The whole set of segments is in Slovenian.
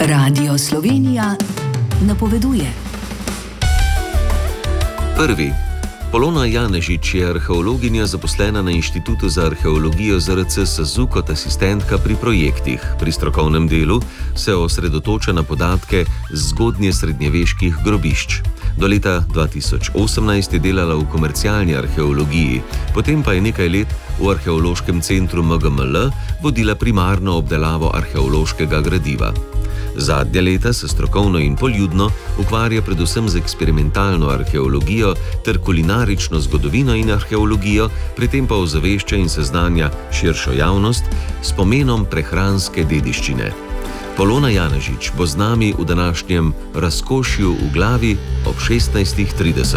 Radio Slovenija napoveduje. Prvi. Polona Janežič je arheologinja zaposlena na Inštitutu za arheologijo ZRC SAZU kot asistentka pri projektih. Pri strokovnem delu se osredotoča na podatke zgodnje srednjeveških grobišč. Do leta 2018 je delala v komercialni arheologiji, potem pa je nekaj let v Arheološkem centru MGML vodila primarno obdelavo arheološkega gradiva. Zadnja leta se strokovno in poljudno ukvarja predvsem z eksperimentalno arheologijo ter kulinarično zgodovino in arheologijo, pri tem pa ozavešča in seznanja širšo javnost s pomenom prehranske dediščine. Polona Janežič bo z nami v današnjem Razkošju v glavi ob 16:30.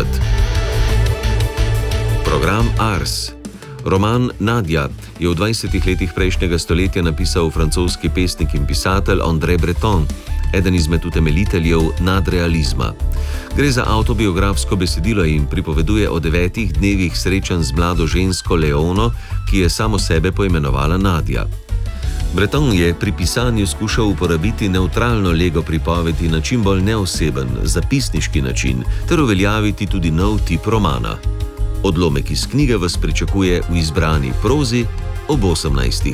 Program Ars. Roman Nadja je v 20 letih prejšnjega stoletja napisal francoski pesnik in pisatelj André Breton, eden izmed utemeljiteljev nadrealizma. Gre za avtobiografsko besedilo in pripoveduje o 9 dnevih srečanj z mlado žensko Leono, ki je samo sebe poimenovala Nadja. Breton je pri pisanju skušal uporabiti nevtralno lego pripovedi na čim bolj neoseben, zapisniški način ter uveljaviti tudi nov tip romana. Odlomek iz knjige vas pričakuje v izbrani prozi ob 18.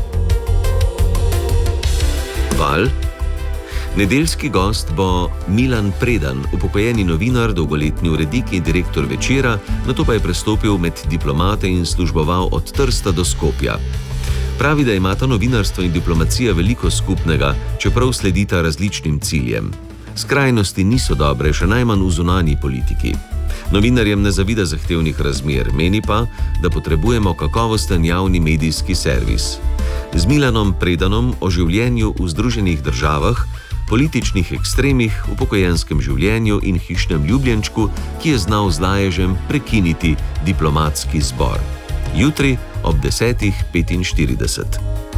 Val. Nedeljski gost bo Milan Predan, upokojeni novinar, dolgoletni urednik in direktor Večera, nato pa je prestopil med diplomate in služboval od Trsta do Skopja. Pravi, da imata novinarstvo in diplomacija veliko skupnega, čeprav sledita različnim ciljem. Skrajnosti niso dobre, še najmanj v zunanji politiki. Novinarjem ne zavida zahtevnih razmer, meni pa, da potrebujemo kakovosten javni medijski servis. Z Milanom Predanom o življenju v Združenih državah, političnih ekstremih, upokojenskem življenju in hišnem ljubljenčku, ki je znal z laježem prekiniti diplomatski zbor. Jutri ob 10:45.